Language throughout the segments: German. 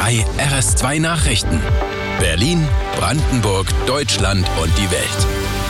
3 RS2 Nachrichten. Berlin, Brandenburg, Deutschland und die Welt.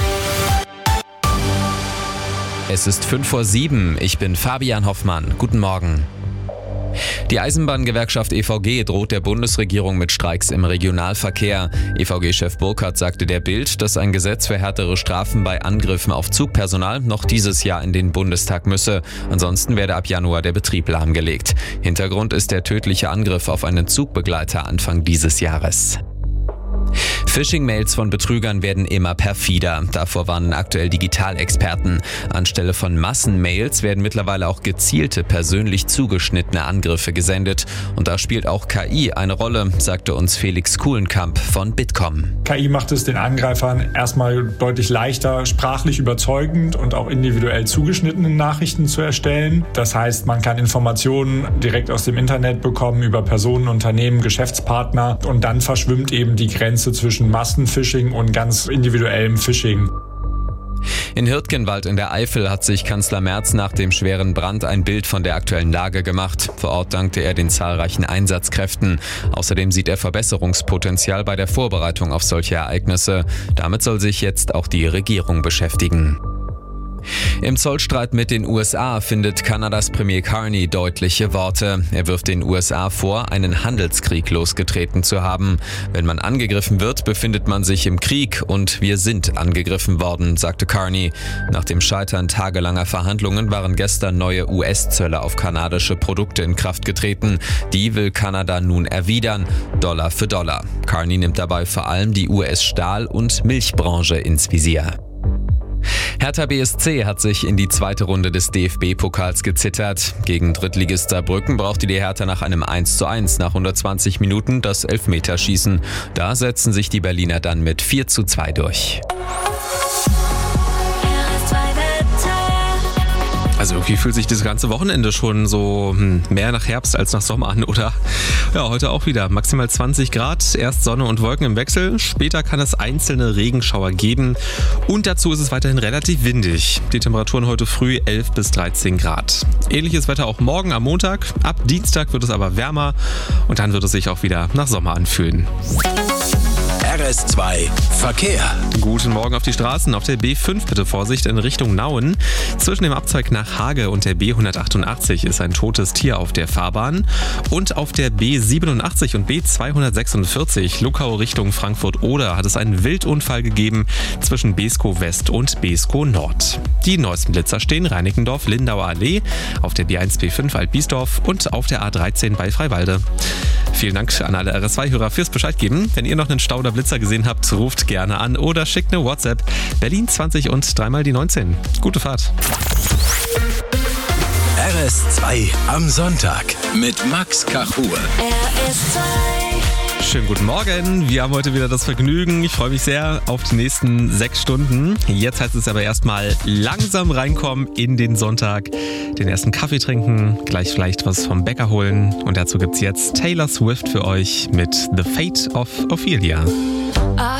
Es ist 5:07 Uhr. Ich bin Fabian Hoffmann. Guten Morgen. Die Eisenbahngewerkschaft EVG droht der Bundesregierung mit Streiks im Regionalverkehr. EVG-Chef Burkhardt sagte der Bild, dass ein Gesetz für härtere Strafen bei Angriffen auf Zugpersonal noch dieses Jahr in den Bundestag müsse. Ansonsten werde ab Januar der Betrieb lahmgelegt. Hintergrund ist der tödliche Angriff auf einen Zugbegleiter Anfang dieses Jahres. Phishing-Mails von Betrügern werden immer perfider. Davor warnen aktuell Digitalexperten. Anstelle von Massenmails werden mittlerweile auch gezielte, persönlich zugeschnittene Angriffe gesendet. Und da spielt auch KI eine Rolle, sagte uns Felix Kuhlenkamp von Bitkom. KI macht es den Angreifern erstmal deutlich leichter, sprachlich überzeugend und auch individuell zugeschnittene Nachrichten zu erstellen. Das heißt, man kann Informationen direkt aus dem Internet bekommen über Personen, Unternehmen, Geschäftspartner und dann verschwimmt eben die Grenze zwischen Massenphishing und ganz individuellem Phishing. In Hürtgenwald in der Eifel hat sich Kanzler Merz nach dem schweren Brand ein Bild von der aktuellen Lage gemacht. Vor Ort dankte er den zahlreichen Einsatzkräften. Außerdem sieht er Verbesserungspotenzial bei der Vorbereitung auf solche Ereignisse. Damit soll sich jetzt auch die Regierung beschäftigen. Im Zollstreit mit den USA findet Kanadas Premier Carney deutliche Worte. Er wirft den USA vor, einen Handelskrieg losgetreten zu haben. Wenn man angegriffen wird, befindet man sich im Krieg und wir sind angegriffen worden, sagte Carney. Nach dem Scheitern tagelanger Verhandlungen waren gestern neue US-Zölle auf kanadische Produkte in Kraft getreten. Die will Kanada nun erwidern, Dollar für Dollar. Carney nimmt dabei vor allem die US-Stahl- und Milchbranche ins Visier. Hertha BSC hat sich in die zweite Runde des DFB-Pokals gezittert. Gegen Drittligist Saarbrücken brauchte die Hertha nach einem 1:1 nach 120 Minuten das Elfmeterschießen. Da setzen sich die Berliner dann mit 4:2 durch. Also irgendwie fühlt sich das ganze Wochenende schon so mehr nach Herbst als nach Sommer an, oder? Ja, heute auch wieder. Maximal 20 Grad, erst Sonne und Wolken im Wechsel. Später kann es einzelne Regenschauer geben. Und dazu ist es weiterhin relativ windig. Die Temperaturen heute früh 11 bis 13 Grad. Ähnliches Wetter auch morgen am Montag. Ab Dienstag wird es aber wärmer und dann wird es sich auch wieder nach Sommer anfühlen. RS2 Verkehr. Guten Morgen auf die Straßen. Auf der B5 bitte Vorsicht in Richtung Nauen. Zwischen dem Abzweig nach Hage und der B188 ist ein totes Tier auf der Fahrbahn. Und auf der B87 und B246 Luckau Richtung Frankfurt-Oder hat es einen Wildunfall gegeben zwischen Beeskow West und Beeskow Nord. Die neuesten Blitzer stehen Reinickendorf-Lindauer Allee, auf der B1 B5 Altbiesdorf und auf der A13 bei Freiwalde. Vielen Dank an alle RS2-Hörer fürs Bescheid geben. Wenn ihr noch einen Stau oder Blitzer gesehen habt, ruft gerne an oder schickt eine WhatsApp. Berlin 20 und dreimal die 19. Gute Fahrt. RS2 am Sonntag mit Max Kachur. RS2. Schönen guten Morgen. Wir haben heute wieder das Vergnügen. Ich freue mich sehr auf die nächsten 6 Stunden. Jetzt heißt es aber erstmal langsam reinkommen in den Sonntag. Den ersten Kaffee trinken, gleich vielleicht was vom Bäcker holen. Und dazu gibt's jetzt Taylor Swift für euch mit The Fate of Ophelia.